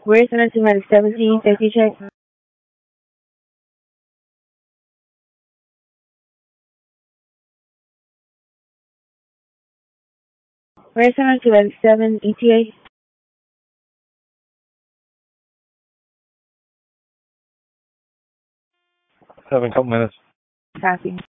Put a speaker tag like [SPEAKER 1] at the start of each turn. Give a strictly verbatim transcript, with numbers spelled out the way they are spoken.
[SPEAKER 1] Where's on to Medic seventeen, safety check? Where's on to Medic seven, E T A?
[SPEAKER 2] Seven couple minutes.
[SPEAKER 1] Copy.